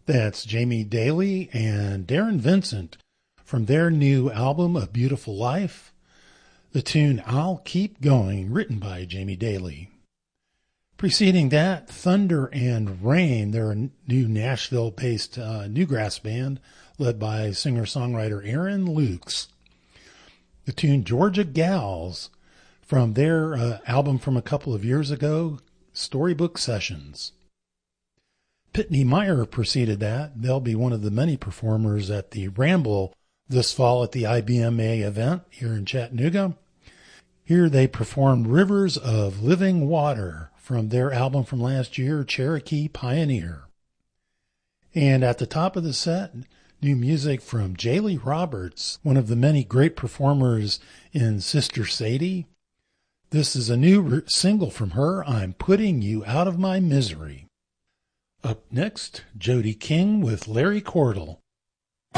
That's Jamie Daly and Darren Vincent from their new album, A Beautiful Life. The tune I'll Keep Going, written by Jamie Daly. Preceding that, Thunder and Rain, they're a new Nashville-based newgrass band led by singer-songwriter Aaron Lukes. The tune Georgia Gals from their album from a couple of years ago, Storybook Sessions. Pitney Meyer preceded that. They'll be one of the many performers at the Ramble this fall at the IBMA event here in Chattanooga. Here they performed Rivers of Living Water from their album from last year, Cherokee Pioneer. And at the top of the set, new music from Jaylee Roberts, one of the many great performers in Sister Sadie. This is a new single from her, I'm Putting You Out of My Misery. Up next, Jody King with Larry Cordell.